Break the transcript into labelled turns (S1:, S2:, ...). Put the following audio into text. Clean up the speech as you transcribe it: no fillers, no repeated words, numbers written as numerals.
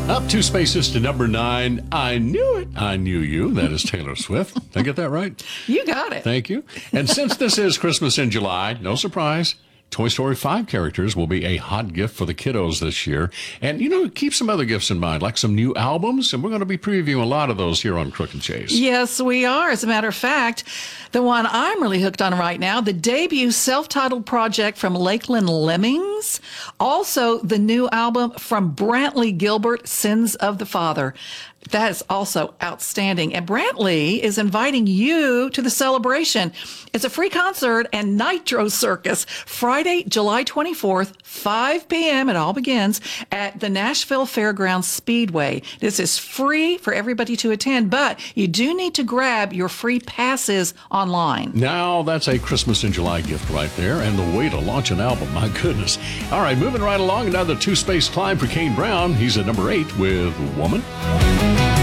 S1: Up 2 spaces to number 9. I knew it. I knew you. That is Taylor Swift. Did I get that right?
S2: You got it.
S1: Thank you. And since this is Christmas in July, no surprise, Toy Story 5 characters will be a hot gift for the kiddos this year. And, keep some other gifts in mind, like some new albums. And we're going to be previewing a lot of those here on Crook and Chase.
S2: Yes, we are. As a matter of fact, the one I'm really hooked on right now, the debut self-titled project from Lakeland Lemmings. Also, the new album from Brantley Gilbert, Sins of the Father. That is also outstanding. And Brantley is inviting you to the celebration. It's a free concert and Nitro Circus, Friday, July 24th, 5 p.m. It all begins at the Nashville Fairgrounds Speedway. This is free for everybody to attend, but you do need to grab your free passes online.
S1: Now, that's a Christmas in July gift right there, and the way to launch an album, my goodness. All right, moving right along, another 2-space climb for Kane Brown. He's at number 8 with Woman.